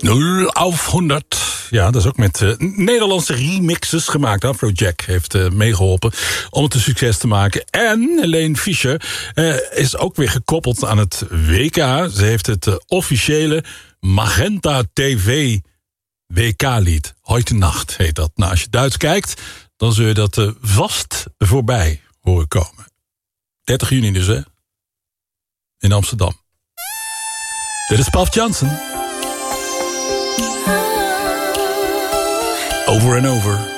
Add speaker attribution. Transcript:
Speaker 1: 0 auf 100. Ja, dat is ook met Nederlandse remixes gemaakt. Afrojack heeft meegeholpen om het een succes te maken. En Helene Fischer is ook weer gekoppeld aan het WK. Ze heeft het officiële Magenta TV WK-lied. Heute Nacht heet dat. Nou, als je Duits kijkt, dan zul je dat vast voorbij horen komen. 30 juni dus, hè? In Amsterdam. Dit is Paf Jansen. Over and over.